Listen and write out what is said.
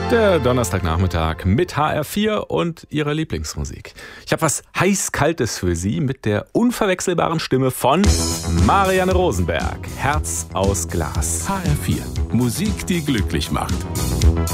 Der Donnerstagnachmittag mit HR4 und ihrer Lieblingsmusik. Ich habe was Heiß-Kaltes für Sie mit der unverwechselbaren Stimme von Marianne Rosenberg. Herz aus Glas. HR4. Musik, die glücklich macht.